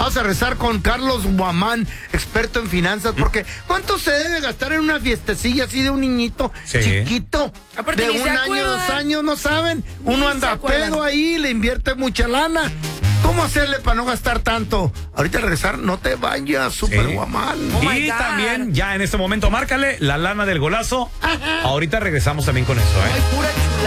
Vamos a rezar con Carlos Guamán, experto en finanzas, porque ¿cuánto se debe gastar en una fiestecilla así de un niñito chiquito? Aparte, de ni se 1 año, acuerdan. 2 años, no saben. Uno Ni anda se a acuerdan. pedo ahí, le invierte mucha lana. ¿Cómo hacerle para no gastar tanto? Ahorita regresar, no te vayas, Super Guamán. Oh my Y God. también, ya en este momento, márcale la lana del golazo. Ahorita regresamos también con eso, ¿eh? Ay, pura chulada.